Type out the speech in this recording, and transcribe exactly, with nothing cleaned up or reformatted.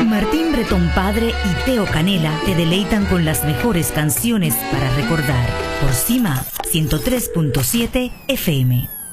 Martín Bretón Padre y Teo Canela te deleitan con las mejores canciones para recordar. Por Cima ciento tres punto siete F M.